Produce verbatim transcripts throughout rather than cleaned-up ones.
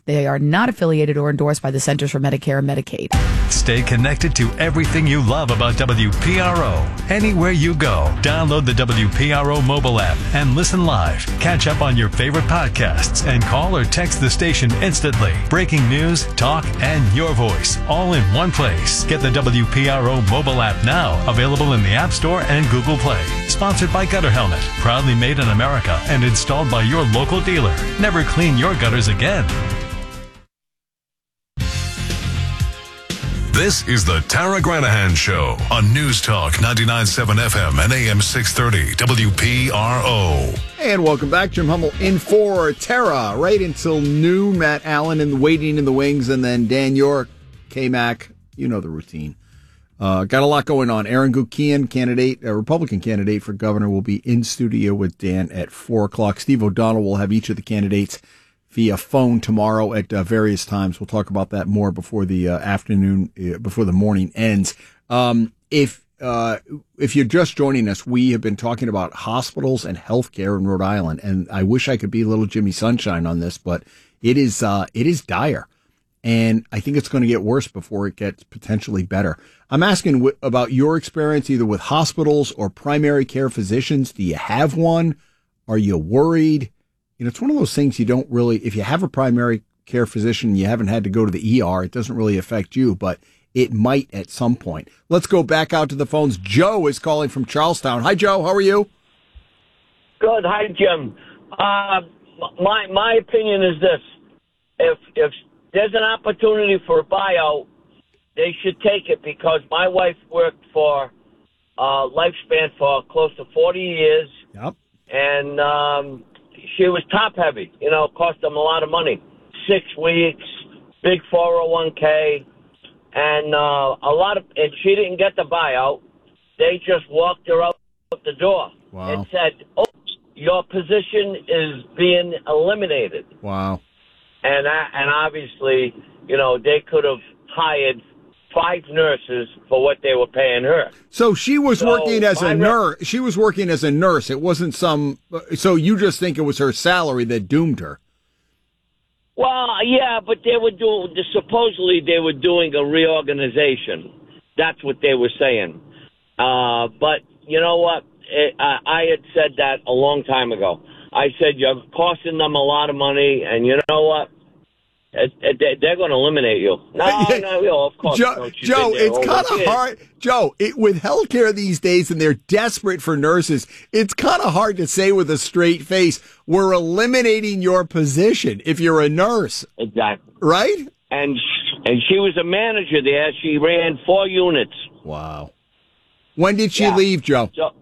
They are not affiliated or endorsed by the Centers for Medicare and Medicaid. Stay connected to everything you love about W P R O. Anywhere you go, download the W P R O mobile app and listen live. Catch up on your favorite podcasts and call or text the station instantly. Breaking news, talk, and your voice all in one place. Get the W P R O mobile app now, available in the App Store and Google Play. Sponsored by Gutter Helmet, proudly made in America and installed by your local dealer. Never clean your gutters again. This is the Tara Granahan Show on News Talk ninety-nine point seven F M and A M six thirty W P R O. And welcome back. Jim Hummel in for Tara right until noon. Matt Allen in the waiting in the wings, and then Dan York, K-Mac. You know the routine. Uh, got a lot going on. Aaron Gukian, candidate, a Republican candidate for governor, will be in studio with Dan at four o'clock. Steve O'Donnell will have each of the candidates via phone tomorrow at uh, various times. We'll talk about that more before the uh, afternoon, uh, before the morning ends. Um, if uh, if you're just joining us, we have been talking about hospitals and healthcare in Rhode Island, and I wish I could be a little Jimmy Sunshine on this, but it is uh, it is dire, and I think it's going to get worse before it gets potentially better. I'm asking w- about your experience either with hospitals or primary care physicians. Do you have one? Are you worried? You know, it's one of those things you don't really, if you have a primary care physician and you haven't had to go to the E R, it doesn't really affect you, but it might at some point. Let's go back out to the phones. Joe is calling from Charlestown. Hi, Joe. How are you? Good. Hi, Jim. Uh, my my opinion is this. If, if there's an opportunity for a buyout, they should take it, because my wife worked for uh, Lifespan for close to forty years. Yep. And, um, she was top heavy, you know, cost them a lot of money. Six weeks, big four oh one k, and uh, a lot of, and she didn't get the buyout. They just walked her out the door. Wow. And said, oh, your position is being eliminated. Wow. And, uh, and obviously, you know, they could have hired five nurses for what they were paying her. So she was so working as a nurse. Rep- she was working as a nurse. It wasn't some. So you just think it was her salary that doomed her? Well, yeah, but they were doing. Supposedly, they were doing a reorganization. That's what they were saying. Uh, but you know what? It, I, I had said that a long time ago. I said you're costing them a lot of money, and you know what? They're going to eliminate you. No, no, no, of course. Joe, Joe it's kind of hard. Joe, it, with healthcare these days, and they're desperate for nurses, it's kind of hard to say with a straight face, we're eliminating your position if you're a nurse. Exactly. Right? And, and she was a manager there. She ran four units. Wow. When did she yeah. leave, Joe? So,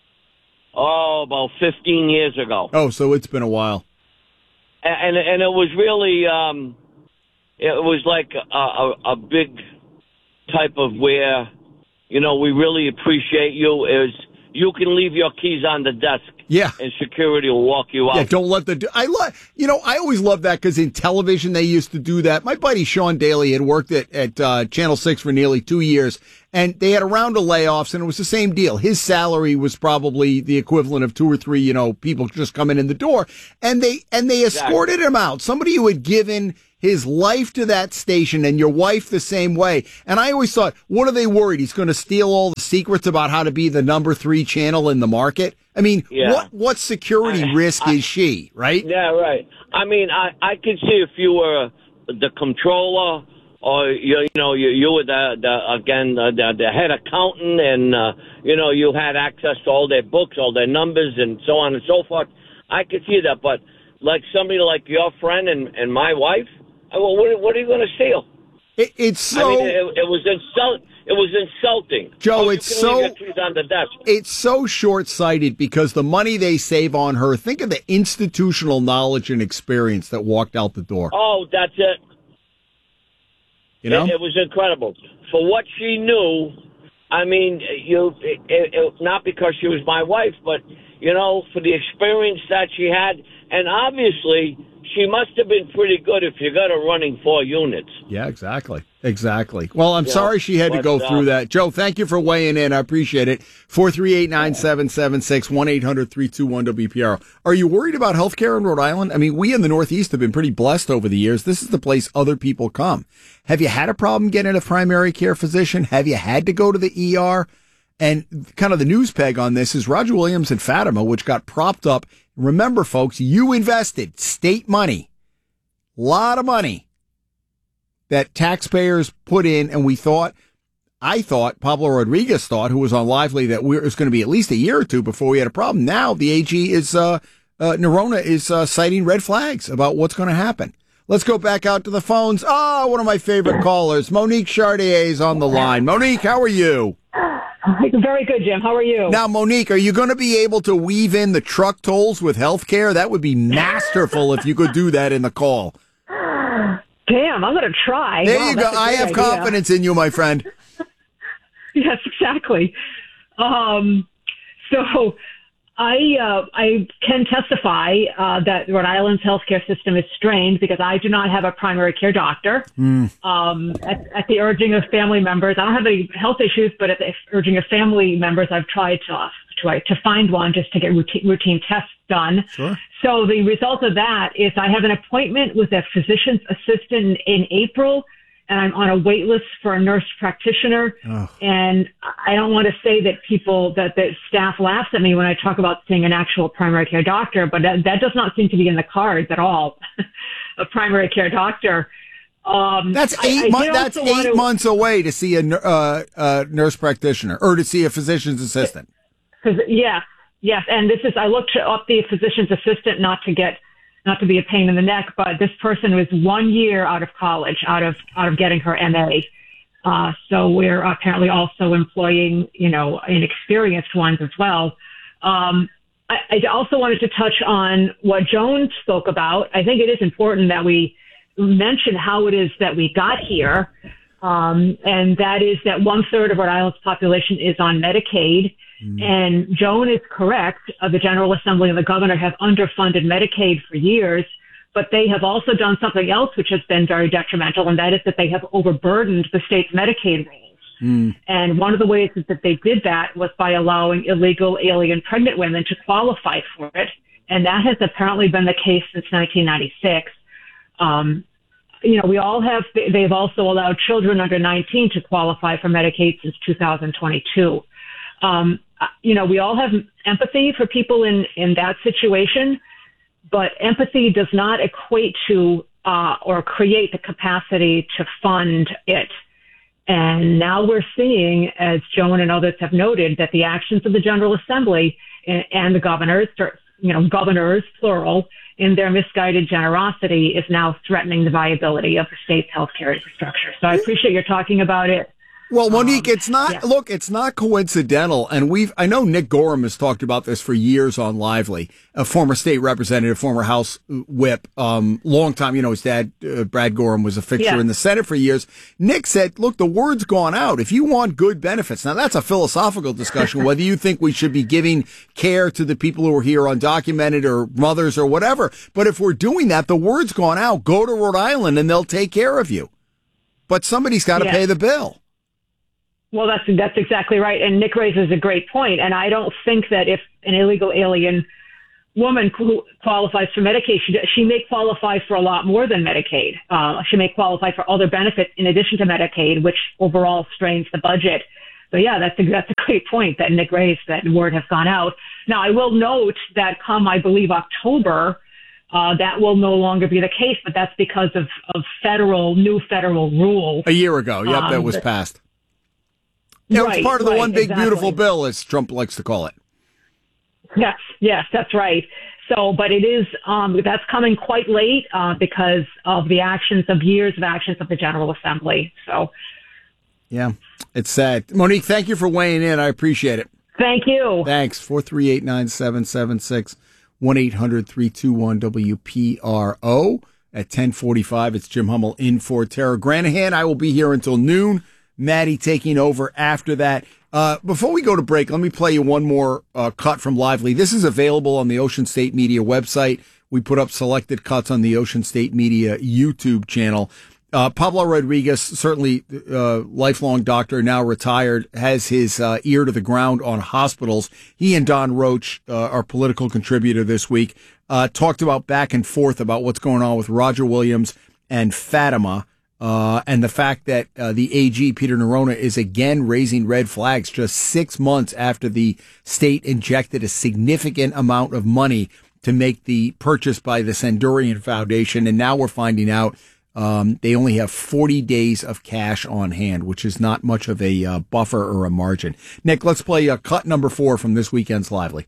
oh, about fifteen years ago. Oh, so it's been a while. And and it was really, um, it was like a, a, a big type of where, you know, we really appreciate you. Is you can leave your keys on the desk. Yeah. And security will walk you out. Yeah, don't let the, I love, you know, I always love that because in television they used to do that. My buddy Sean Daly had worked at, at uh, Channel six for nearly two years, and they had a round of layoffs, and it was the same deal. His salary was probably the equivalent of two or three, you know, people just coming in the door, and they, and they escorted exactly. him out. Somebody who had given his life to that station, and your wife the same way. And I always thought, what are they worried? He's going to steal all the secrets about how to be the number three channel in the market? I mean, yeah. what what security I, risk I, is she, right? Yeah, right. I mean, I, I could see if you were the controller, or you, you know, you, you were the, the again the, the head accountant, and uh, you know, you had access to all their books, all their numbers, and so on and so forth. I could see that, but like somebody like your friend and, and my wife. Well, what, what are you going to steal? It, it's so. I mean, it, it was insult. It was insulting. Joe, oh, it's so. On the desk. It's so short-sighted because the money they save on her. Think of the institutional knowledge and experience that walked out the door. Oh, that's it. You know, it, it was incredible for what she knew. I mean, you it, it, not because she was my wife, but you know, for the experience that she had, and obviously. She must have been pretty good if you got her running four units. Yeah, exactly. Exactly. Well, I'm Yeah, sorry she had to but, go uh, through that. Joe, thank you for weighing in. I appreciate it. four three eight, nine seven seven six, one eight hundred, three two one, W P R O. Are you worried about health care in Rhode Island? I mean, we in the Northeast have been pretty blessed over the years. This is the place other people come. Have you had a problem getting a primary care physician? Have you had to go to the E R? And kind of the news peg on this is Roger Williams and Fatima, which got propped up. Remember, folks, you invested state money, a lot of money that taxpayers put in, and we thought, I thought, Pablo Rodriguez thought, who was on Lively, that we, it was going to be at least a year or two before we had a problem. Now the A G is, uh, uh, Nerona is uh, citing red flags about what's going to happen. Let's go back out to the phones. Ah, oh, one of my favorite callers, Monique Chartier, is on the line. Monique, how are you? Very good, Jim. How are you? Now, Monique, are you going to be able to weave in the truck tolls with health care? That would be masterful if you could do that in the call. Damn, I'm going to try. There wow, you go. I have idea. confidence in you, my friend. Yes, exactly. Um, so I uh, I can testify uh, that Rhode Island's healthcare system is strained because I do not have a primary care doctor. Mm. Um, at, at the urging of family members, I don't have any health issues, but at the urging of family members, I've tried to to, to find one just to get routine, routine tests done. Sure. So the result of that is I have an appointment with a physician's assistant in April, and I'm on a wait list for a nurse practitioner. Oh. And I don't want to say that people, that the staff laughs at me when I talk about seeing an actual primary care doctor, but that, that does not seem to be in the cards at all. A primary care doctor. Um, that's eight, I, I mo- that's eight to, months away to see a uh, uh, nurse practitioner or to see a physician's assistant. Yes, yes. And this is, I looked up the physician's assistant not to get, not to be a pain in the neck, but this person was one year out of college, out of, out of getting her M A. Uh, so we're apparently also employing, you know, inexperienced ones as well. Um, I, I also wanted to touch on what Joan spoke about. I think it is important that we mention how it is that we got here. Um, and that is that one third of Rhode Island's population is on Medicaid. Mm. And Joan is correct. Uh, the General Assembly and the governor have underfunded Medicaid for years, but they have also done something else which has been very detrimental, and that is that they have overburdened the state's Medicaid rules. Mm. And one of the ways that they did that was by allowing illegal alien pregnant women to qualify for it. And that has apparently been the case since nineteen ninety-six. Um, you know, we all have, they've also allowed children under nineteen to qualify for Medicaid since two thousand twenty-two. Um, you know, we all have empathy for people in, in that situation, but empathy does not equate to uh, or create the capacity to fund it. And now we're seeing, as Joan and others have noted, that the actions of the General Assembly and, and the governors, you know, governors, plural, in their misguided generosity is now threatening the viability of the state's healthcare infrastructure. So I appreciate your talking about it. Well, Monique, um, it's not, yeah. look, it's not coincidental. And we've, I know Nick Gorham has talked about this for years on Lively, a former state representative, former House whip, um, long time, you know, his dad, uh, Brad Gorham, was a fixture yeah. in the Senate for years. Nick said, look, the word's gone out. If you want good benefits, now that's a philosophical discussion, whether you think we should be giving care to the people who are here undocumented or mothers or whatever. But if we're doing that, the word's gone out. Go to Rhode Island and they'll take care of you. But somebody's got to yeah. pay the bill. Well, that's that's exactly right. And Nick raises a great point. And I don't think that if an illegal alien woman who qualifies for Medicaid, she, she may qualify for a lot more than Medicaid. Uh, she may qualify for other benefits in addition to Medicaid, which overall strains the budget. So, yeah, that's a, that's a great point that Nick raised, that word has gone out. Now, I will note that come, I believe, October, uh, that will no longer be the case. But that's because of, of federal, new federal rules. A year ago, yep, um, that was passed. Yeah, right, it's part of the right, one big exactly. beautiful bill, as Trump likes to call it. Yes, yes, that's right. So, but it is, um, that's coming quite late uh, because of the actions of years of actions of the General Assembly. So, yeah, it's sad. Monique, thank you for weighing in. I appreciate it. Thank you. Thanks. four three eight, nine seven seven six, one eight hundred, three two one, W P R O. At ten forty-five, it's Jim Hummel in for Tara Granahan. I will be here until noon. Maddie taking over after that. Uh, before we go to break, let me play you one more uh, cut from Lively. This is available on the Ocean State Media website. We put up selected cuts on the Ocean State Media YouTube channel. Uh, Pablo Rodriguez, certainly uh, lifelong doctor, now retired, has his uh, ear to the ground on hospitals. He and Don Roach, uh, our political contributor this week, uh, talked about back and forth about what's going on with Roger Williams and Fatima, uh, and the fact that uh, the A G, Peter Neronha, is again raising red flags just six months after the state injected a significant amount of money to make the purchase by the Sendurian Foundation. And now we're finding out um, they only have forty days of cash on hand, which is not much of a uh, buffer or a margin. Nick, let's play uh, cut number four from this weekend's Lively.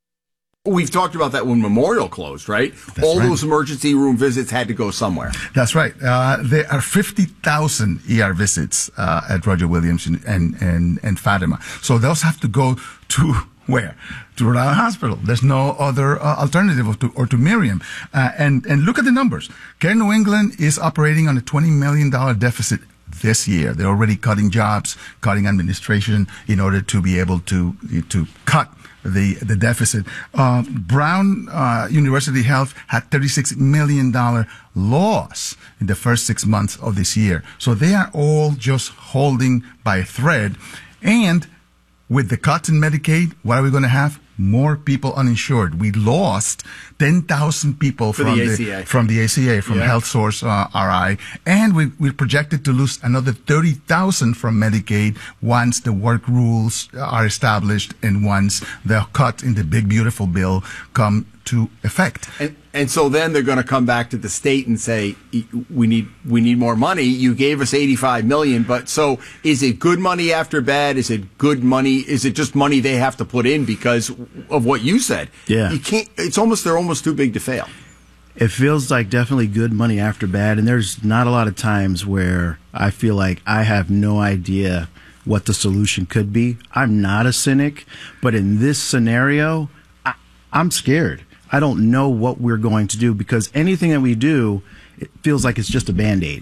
We've talked about that when Memorial closed, right? That's All right. Those emergency room visits had to go somewhere. That's right. Uh, there are fifty thousand E R visits uh, at Roger Williams and, and, and, and Fatima. So those have to go to where? To Rhode Island Hospital. There's no other uh, alternative, or to, or to Miriam. Uh, and, and look at the numbers. Care New England is operating on a twenty million dollars deficit this year. They're already cutting jobs, cutting administration in order to be able to, to cut the the deficit. Uh, Brown uh, University Health had thirty-six million dollars loss in the first six months of this year. So they are all just holding by a thread. And with the cuts in Medicaid, what are we going to have? More people uninsured. We lost ten thousand people For from the A C A. the, from the A C A, from Yeah. Health Source uh, R I. And we, we're projected to lose another thirty thousand from Medicaid once the work rules are established and once the cut in the big, beautiful bill come to effect. And, and so then they're going to come back to the state and say, we need we need more money. You gave us eighty-five million dollars, but so is it good money after bad? Is it good money? Is it just money they have to put in because of what you said? Yeah. You can't, it's almost, they're almost too big to fail. It feels like definitely good money after bad, and there's not a lot of times where I feel like I have no idea what the solution could be. I'm not a cynic, but in this scenario, I, I'm scared. I don't know what we're going to do because anything that we do, it feels like it's just a Band-Aid.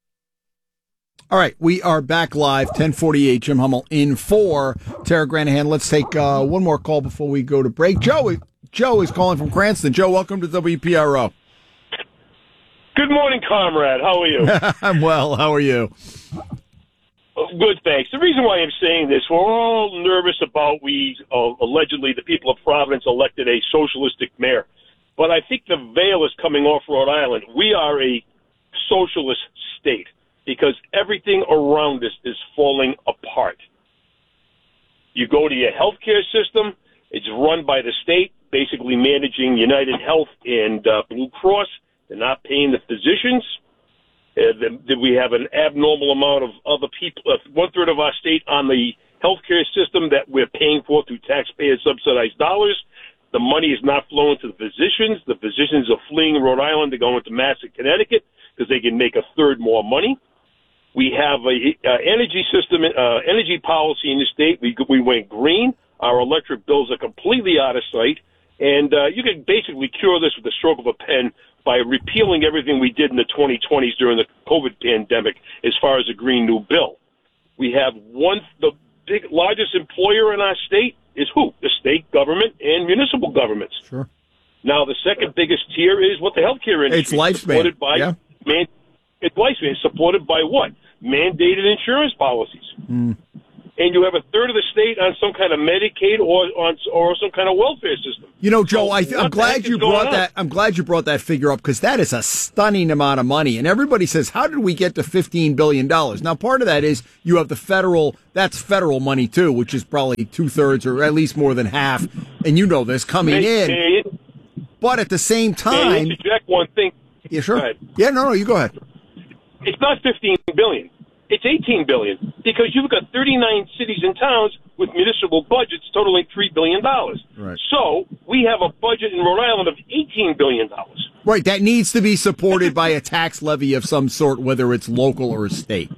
All right, we are back live, ten forty-eight, Jim Hummel in for Tara Granahan. Let's take uh, one more call before we go to break. Joe, Joe is calling from Cranston. Joe, welcome to W P R O. Good morning, comrade. How are you? I'm well. How are you? Good, thanks. The reason why I'm saying this, we're all nervous about we, uh, allegedly, the people of Providence elected a socialistic mayor. But I think the veil is coming off Rhode Island. We are a socialist state because everything around us is falling apart. You go to your healthcare system, it's run by the state, basically managing United Health and uh, Blue Cross. They're not paying the physicians. Uh, the, the, we have an abnormal amount of other people, uh, one-third of our state on the healthcare system that we're paying for through taxpayer-subsidized dollars. The money is not flowing to the physicians. The physicians are fleeing Rhode Island to go into Mass and Connecticut because they can make a third more money. We have a uh, energy system, uh, energy policy in the state. We we went green. Our electric bills are completely out of sight, and uh, you can basically cure this with the stroke of a pen by repealing everything we did in the twenty twenties during the COVID pandemic as far as a Green New Bill. We have one, the big, largest employer in our state is who? The state government and municipal governments. Sure. Now, the second biggest tier is what the healthcare industry It's lifespan. supported by. Yeah. Man, it's lifespan. It's supported by what? Mandated insurance policies. Mm. And you have a third of the state on some kind of Medicaid or on or some kind of welfare system. You know, Joe, So I th- I'm what the glad heck you is going brought on? that. I'm glad you brought that figure up because that is a stunning amount of money. And everybody says, "How did we get to fifteen billion dollars?" Now, part of that is you have the federal. That's federal money too, which is probably two thirds or at least more than half. And you know this coming May- in. may- But at the same may I time, interject one thing? yeah, sure. Go ahead. Yeah, no, no, you go ahead. It's not fifteen billion dollars. It's eighteen billion dollars because you've got thirty-nine cities and towns with municipal budgets totaling three billion dollars. Right. So we have a budget in Rhode Island of eighteen billion dollars. Right, that needs to be supported by a tax levy of some sort, whether it's local or state.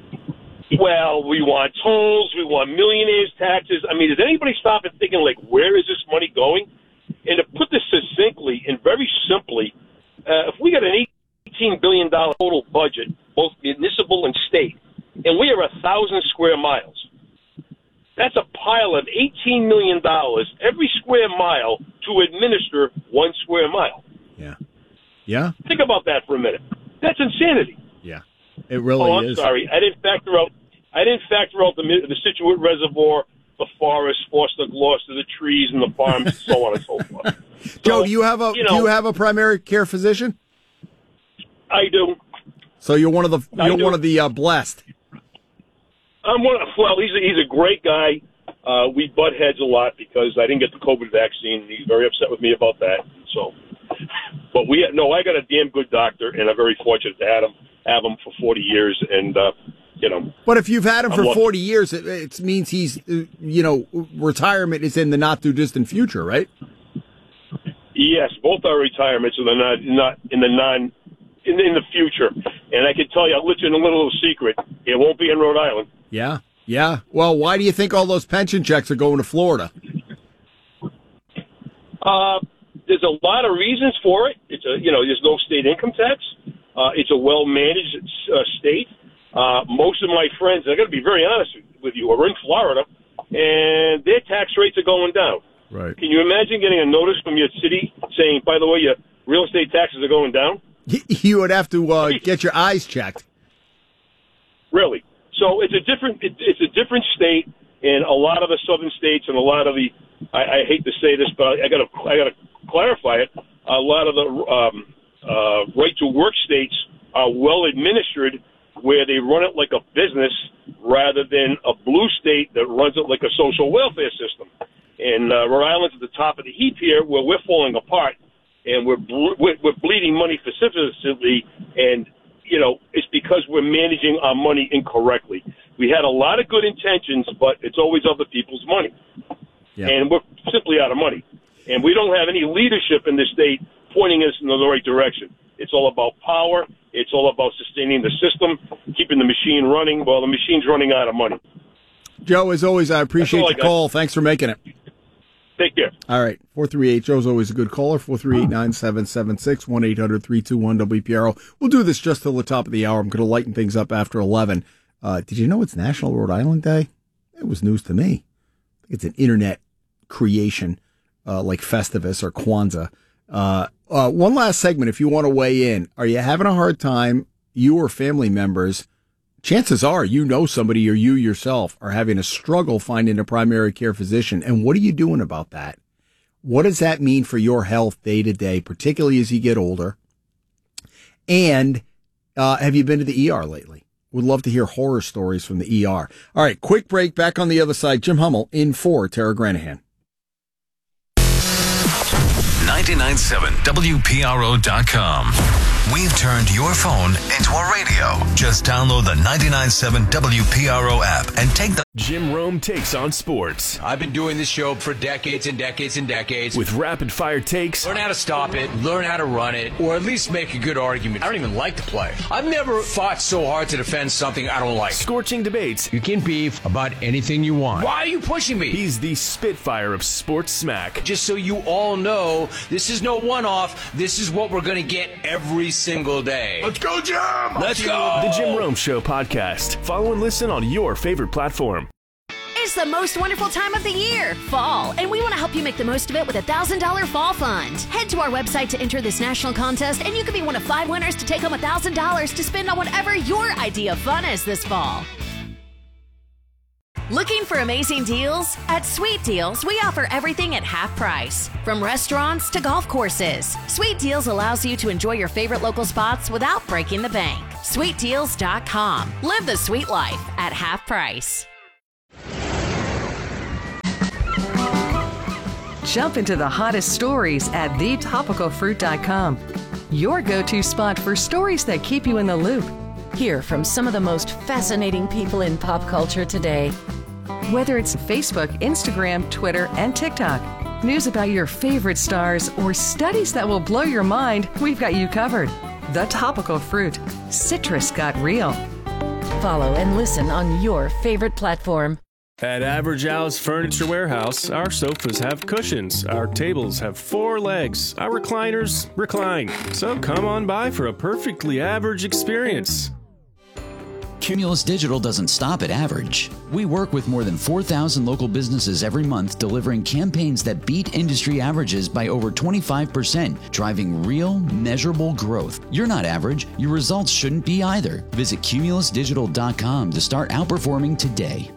Well, we want tolls, we want millionaires' taxes. I mean, does anybody stop and thinking, like, where is this money going? And to put this succinctly and very simply, uh, if we got an eighteen billion dollars total budget, both municipal and state, and we are a thousand square miles, that's a pile of eighteen million dollars every square mile to administer one square mile. Yeah. Yeah? Think about that for a minute. That's insanity. Yeah. It really oh, I'm is. sorry. I didn't factor out. I didn't factor out the the Situate Reservoir, the forest, Foster, Gloucester, the trees, and the farms, and so on and so forth. So, Joe, do you have a you know, do you have a primary care physician? I do. So you're one of the I you're do. one of the uh, blessed. I'm one. Of, well, he's a, he's a great guy. Uh, we butt heads a lot because I didn't get the COVID vaccine. He's very upset with me about that. So, but we no, I got a damn good doctor, and I'm very fortunate to have him have him for forty years, and uh, you know. But if you've had him I'm for lucky. forty years, it, it means he's uh, you know retirement is in the not too distant future, right? Yes, both are retirements, so they're not not in the non in, in the future. And I can tell you, I'll let you in a little secret. It won't be in Rhode Island. Yeah, yeah. Well, why do you think all those pension checks are going to Florida? Uh, there's a lot of reasons for it. It's a you know, there's no state income tax. Uh, it's a well managed uh, state. Uh, most of my friends, I got to be very honest with you, are in Florida, and their tax rates are going down. Right. Can you imagine getting a notice from your city saying, by the way, your real estate taxes are going down? You would have to uh, get your eyes checked. Really? So it's a different it, it's a different state, and a lot of the southern states and a lot of the I, I hate to say this, but I got to I got to clarify it. A lot of the um, uh, right to work states are well administered, where they run it like a business rather than a blue state that runs it like a social welfare system. And uh, Rhode Island's at the top of the heap here, where we're falling apart, and we're ble- we're, we're bleeding money precipitously, and you know it's because we're managing our money incorrectly. We had a lot of good intentions, but it's always other people's money, Yeah. and we're simply out of money, and we don't have any leadership in this state pointing us in the right direction. It's all about power. It's all about sustaining the system, keeping the machine running. Well, the machine's running out of money. Joe, as always, I appreciate That's all the I got. call. Thanks for making it. Take care. All right, four three eight, Joe's always a good caller, four three eight, nine seven seven six, one eight hundred, three two one, W P R O. We'll do this just till the top of the hour. I'm going to lighten things up after eleven. Uh, did you know it's National Rhode Island Day? It was news to me. I think it's an internet creation uh, like Festivus or Kwanzaa. Uh, uh, one last segment, if you want to weigh in. Are you having a hard time, you or family members, chances are you know somebody or you yourself are having a struggle finding a primary care physician. And what are you doing about that? What does that mean for your health day to day, particularly as you get older? And uh, have you been to the E R lately? Would love to hear horror stories from the E R. All right, quick break. Back on the other side. Jim Hummel in for Tara Granahan. ninety-nine point seven W P R O dot com. We've turned your phone into a radio. Just download the ninety-nine point seven W P R O app and take the Jim Rome takes on sports. I've been doing this show for decades and decades and decades. With rapid fire takes. Learn how to stop it, learn how to run it, or at least make a good argument. I don't even like to play. I've never fought so hard to defend something I don't like. Scorching debates. You can beef about anything you want. Why are you pushing me? He's the Spitfire of sports smack. Just so you all know, this is no one-off. This is what we're going to get every single day. Let's go, Jim! Let's go! The Jim Rome Show podcast. Follow and listen on your favorite platform. It's the most wonderful time of the year, fall, and we want to help you make the most of it with a one thousand dollars fall fund. Head to our website to enter this national contest, and you could be one of five winners to take home one thousand dollars to spend on whatever your idea of fun is this fall. Looking for amazing deals? At Sweet Deals, we offer everything at half price. From restaurants to golf courses, Sweet Deals allows you to enjoy your favorite local spots without breaking the bank. sweet deals dot com. Live the sweet life at half price. Jump into the hottest stories at the topical fruit dot com. Your go-to spot for stories that keep you in the loop. Hear from some of the most fascinating people in pop culture today. Whether it's Facebook, Instagram, Twitter, and TikTok, news about your favorite stars, or studies that will blow your mind, we've got you covered. The Topical Fruit. Citrus got real. Follow and listen on your favorite platform. At Average Al's Furniture Warehouse, our sofas have cushions, our tables have four legs, our recliners recline. So come on by for a perfectly average experience. Cumulus Digital doesn't stop at average. We work with more than four thousand local businesses every month, delivering campaigns that beat industry averages by over twenty-five percent, driving real, measurable growth. You're not average. Your results shouldn't be either. Visit cumulus digital dot com to start outperforming today.